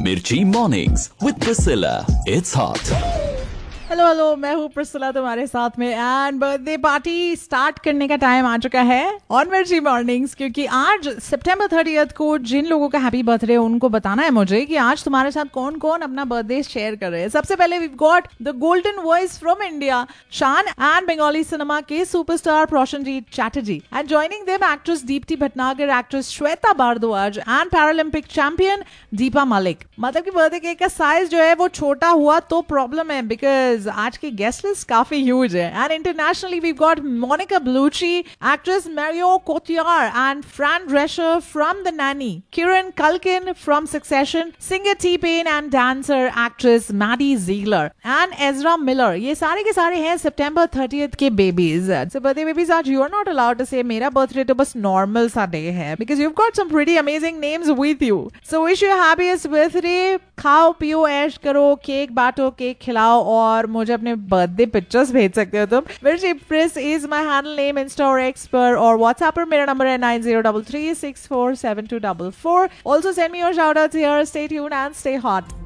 Mirchi Mornings with Priscilla. It's hot. Hello मैं हूँ प्रिस्सिला तुम्हारे साथ में एंड बर्थडे पार्टी स्टार्ट करने का टाइम आ चुका है ऑन मिर्ची मॉर्निंग्स, क्योंकि आज सितंबर 30 को जिन लोगों का हैप्पी बर्थडे उनको बताना है मुझे कि आज तुम्हारे साथ कौन कौन अपना बर्थडे शेयर कर रहे हैं। सबसे पहले we got the golden voice from India, शान एंड बंगाली सिनेमा के superstar प्रोशनजीत Chatterjee, and joining them actress Deepti Bhatnagar, actress Shweta Bhardwaj and Paralympic champion Deepa Malik. मतलब कि बर्थडे केक का साइज जो है वो छोटा हुआ तो प्रॉब्लम है, बिकॉज आज की गेस्ट लिस्ट काफी ह्यूज है। And internationally we got Monica Bellucci, actress Mario कोटियार and फ्रैन ड्रेशर from the Naini, Kiran Culkin from succession, singer T-pen and dancer actress Maddie ज़ीगलर and Ezra Miller. ये सारे के सारे हैं सितंबर 30 के बेबीज। सो बर्थडे बेबीज, आज you are not allowed to से मेरा birthday तो बस नॉर्मल सा डे है, because you got some pretty amazing names with you. So wish you happiest birthday. खाओ पियो ऐश करो, केक बांटो, केक खिलाओ और मुझे अपने बर्थडे पिक्चर्स भेज सकते हो तुम। मिर्ची प्रिस is my handle name Insta और एक्स पर, और व्हाट्सएप पर मेरा नंबर है 9033647244। Also send me your shout outs here. Stay tuned and stay hot.